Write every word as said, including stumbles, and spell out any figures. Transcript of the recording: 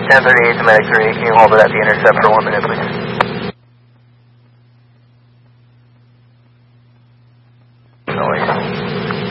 ten thirty-eight to Medic three, can you hold it at the intercept for one minute, please? Noise.